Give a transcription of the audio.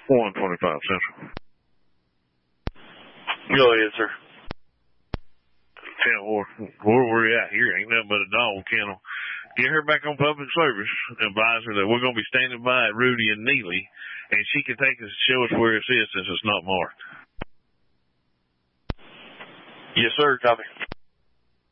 125 Central. Go ahead, sir. Where we're at here ain't nothing but a dog kennel. Get her back on public service. Advise her that we're going to be standing by at Rudy and Neely, and she can take us, show us where it is since it's not marked. Yes, sir. Copy.